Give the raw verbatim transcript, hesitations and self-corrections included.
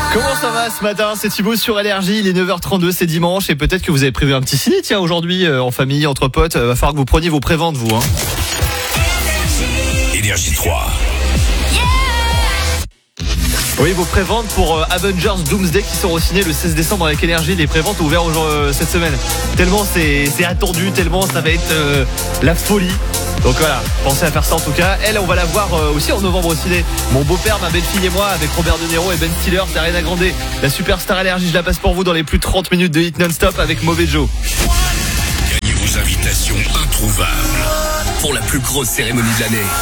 Comment ça va ce matin? C'est Thibaut sur Énergie, il est neuf heures trente-deux, c'est dimanche et peut-être que vous avez prévu un petit ciné tiens aujourd'hui euh, en famille, entre potes. Euh, va falloir que vous preniez vos préventes vous hein. Énergie trois. Oui, vos préventes pour euh, Avengers Doomsday qui sort au ciné le seize décembre avec Énergie. Les préventes ouvertes euh, cette semaine. Tellement c'est, c'est attendu, tellement ça va être euh, la folie. Donc voilà, pensez à faire ça en tout cas. Elle, on va la voir euh, aussi en novembre au ciné. Mon beau-père, ma belle-fille et moi, avec Robert De Niro et Ben Stiller, Ariana Grande. La superstar Énergie, je la passe pour vous dans les plus de trente minutes de hit non-stop avec Mauvais Joe. Gagnez vos invitations introuvables pour la plus grosse cérémonie de l'année.